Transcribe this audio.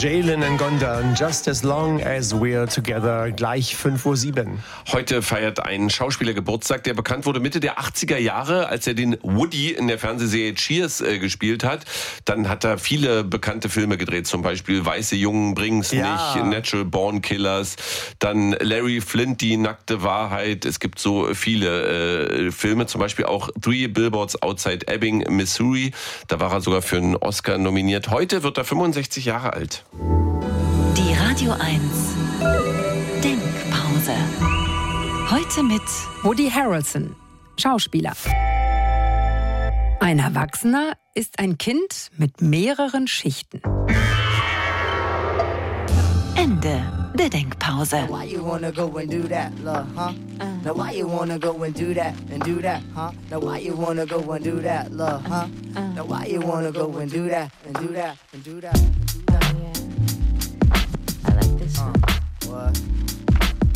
Jalen Ngonda, Just as long as we're together, gleich 5:07 Uhr. Heute feiert ein Schauspieler Geburtstag, der bekannt wurde Mitte der 80er Jahre, als er den Woody in der Fernsehserie Cheers gespielt hat. Dann hat er viele bekannte Filme gedreht, zum Beispiel Weiße Jungen bringen's nicht, Natural Born Killers, dann Larry Flint, Die nackte Wahrheit. Es gibt so viele Filme, zum Beispiel auch Three Billboards Outside Ebbing, Missouri. Da war er sogar für einen Oscar nominiert. Heute wird er 65 Jahre alt. Die Radio 1 Denkpause. Heute mit Woody Harrelson, Schauspieler. Ein Erwachsener ist ein Kind mit mehreren Schichten. Ende der Denkpause. Now why you wanna go and do that, love, huh? Now why you wanna go and do that, huh? Now why you wanna go and do that, love, huh? Now why you wanna go and do that, and do that, and do that, and do that.